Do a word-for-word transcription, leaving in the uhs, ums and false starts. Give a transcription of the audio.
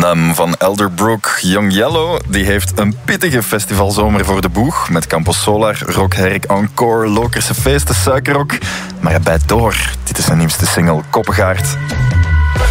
Um, van Elderbrook. Young Yellow die heeft een pittige festivalzomer voor de boeg. Met Campus Solar, Rock Herk Encore, Lokerse feesten, Suikerrock. Maar hij bijt door. Dit is zijn nieuwste single, Koppengaard.